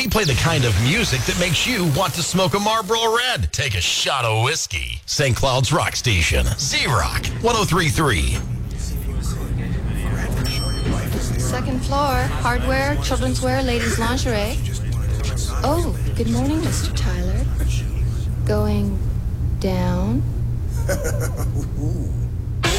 We play the kind of music that makes you want to smoke a Marlboro Red, take a shot of whiskey. St. Cloud's Rock Station, Z-Rock, 103.3. Second floor, hardware, children's wear, ladies' lingerie. Oh, good morning, Mr. Tyler. Going down?